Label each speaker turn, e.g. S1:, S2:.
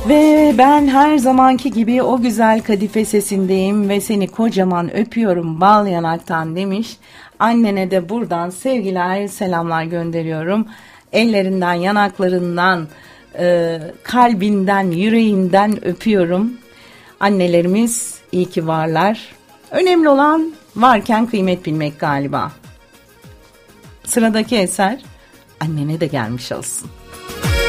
S1: Ve ben her zamanki gibi o güzel kadife sesindeyim ve seni kocaman öpüyorum bal yanaktan demiş. Annene de buradan sevgiler, selamlar gönderiyorum. Ellerinden, yanaklarından, kalbinden, yüreğinden öpüyorum. Annelerimiz iyi ki varlar. Önemli olan varken kıymet bilmek galiba. Sıradaki eser annene de gelmiş olsun.